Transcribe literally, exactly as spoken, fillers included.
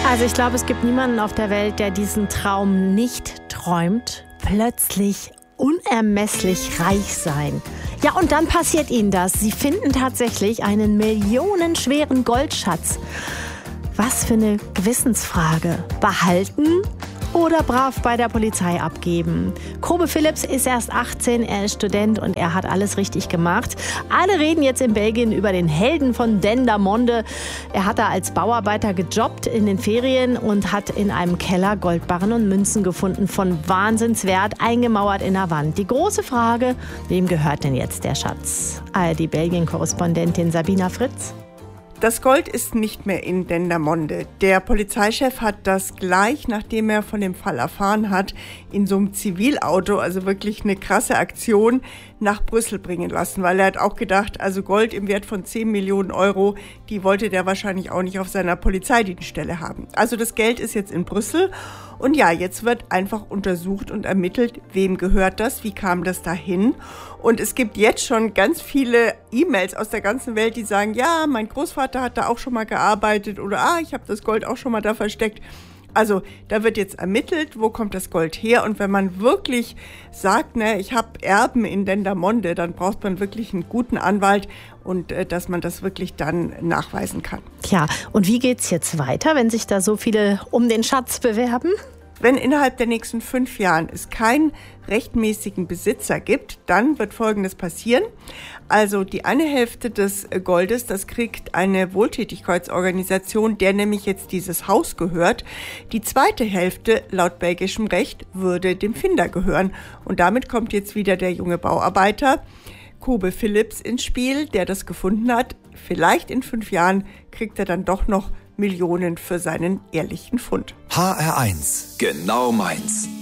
Also ich glaube, es gibt niemanden auf der Welt, der diesen Traum nicht träumt. Plötzlich unermesslich reich sein. Ja, und dann passiert ihnen das. Sie finden tatsächlich einen millionenschweren Goldschatz. Was für eine Gewissensfrage. Behalten oder brav bei der Polizei abgeben? Kobe Philips ist erst achtzehn, er ist Student und er hat alles richtig gemacht. Alle reden jetzt in Belgien über den Helden von Dendermonde. Er hat da als Bauarbeiter gejobbt in den Ferien und hat in einem Keller Goldbarren und Münzen gefunden von Wahnsinnswert, eingemauert in der Wand. Die große Frage, wem gehört denn jetzt der Schatz? A R D-Belgien-Korrespondentin Sabina Fritz. Das Gold ist nicht mehr in Dendermonde. Der Polizeichef hat das gleich, nachdem er von dem Fall erfahren hat, in so einem Zivilauto, also wirklich eine krasse Aktion, nach Brüssel bringen lassen. Weil er hat auch gedacht, also Gold im Wert von zehn Millionen Euro, die wollte der wahrscheinlich auch nicht auf seiner Polizeidienststelle haben. Also das Geld ist jetzt in Brüssel. Und ja, jetzt wird einfach untersucht und ermittelt, wem gehört das, wie kam das dahin. Und es gibt jetzt schon ganz viele E-Mails aus der ganzen Welt, die sagen, ja, mein Großvater hat da auch schon mal gearbeitet oder ah, ich habe das Gold auch schon mal da versteckt. Also da wird jetzt ermittelt, wo kommt das Gold her. Und wenn man wirklich sagt, ne, ich habe Erben in Dendermonde, dann braucht man wirklich einen guten Anwalt und äh, dass man das wirklich dann nachweisen kann. Tja, und wie geht's jetzt weiter, wenn sich da so viele um den Schatz bewerben? Wenn innerhalb der nächsten fünf Jahren es keinen rechtmäßigen Besitzer gibt, dann wird Folgendes passieren. Also die eine Hälfte des Goldes, das kriegt eine Wohltätigkeitsorganisation, der nämlich jetzt dieses Haus gehört. Die zweite Hälfte, laut belgischem Recht, würde dem Finder gehören. Und damit kommt jetzt wieder der junge Bauarbeiter Kobe Philips ins Spiel, der das gefunden hat. Vielleicht in fünf Jahren kriegt er dann doch noch Millionen für seinen ehrlichen Fund. H R eins, genau meins.